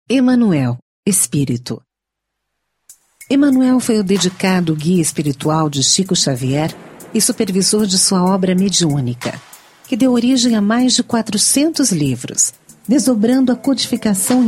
Emmanuel, Espírito. Emmanuel foi o dedicado guia espiritual de Chico Xavier e supervisor de sua obra mediúnica, que deu origem a mais de 400 livros, desdobrando a codificação